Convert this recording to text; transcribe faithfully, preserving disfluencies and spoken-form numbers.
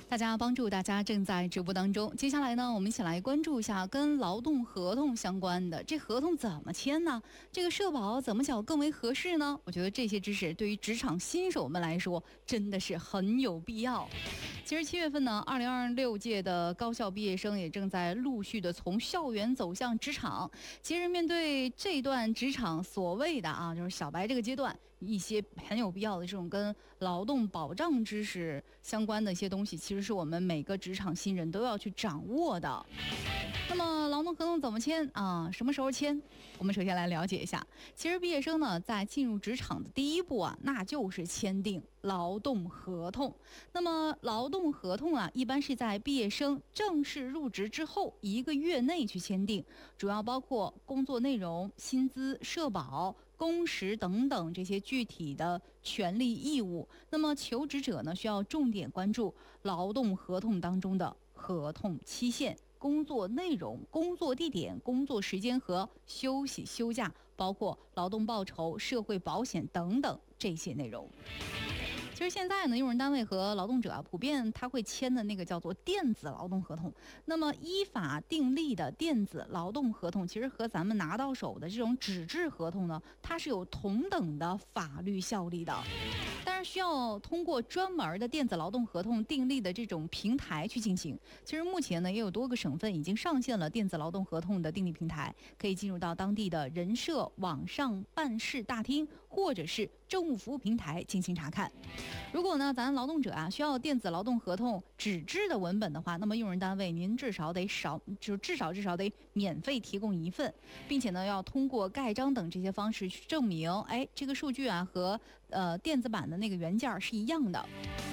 大家帮助大家正在直播当中。接下来呢，我们一起来关注一下跟劳动合同相关的，这合同怎么签呢？这个社保怎么缴更为合适呢？我觉得这些知识对于职场新手们来说真的是很有必要。其实七月份呢，二零二六届的高校毕业生也正在陆续的从校园走向职场。其实面对这段职场所谓的啊，就是小白这个阶段，一些很有必要的这种跟劳动保障知识相关的一些东西，其实是我们每个职场新人都要去掌握的。那么劳动合同怎么签啊？什么时候签？我们首先来了解一下。其实毕业生呢，在进入职场的第一步啊，那就是签订劳动合同。那么劳动合同啊，一般是在毕业生正式入职之后一个月内去签订，主要包括工作内容、薪资、社保、工时等等这些具体的权利义务。那么求职者呢，需要重点关注劳动合同当中的合同期限、工作内容、工作地点、工作时间和休息休假，包括劳动报酬、社会保险等等这些内容。其实现在呢，用人单位和劳动者啊，普遍他会签的那个叫做电子劳动合同。那么依法订立的电子劳动合同，其实和咱们拿到手的这种纸质合同呢，它是有同等的法律效力的。但是需要通过专门的电子劳动合同订立的这种平台去进行。其实目前呢，也有多个省份已经上线了电子劳动合同的订立平台，可以进入到当地的人社网上办事大厅或者是政务服务平台进行查看。如果呢，咱劳动者啊需要电子劳动合同纸质的文本的话，那么用人单位您至少得少，就至少至少得免费提供一份，并且呢，要通过盖章等这些方式去证明，哎，这个数据啊和呃电子版的那个原件是一样的。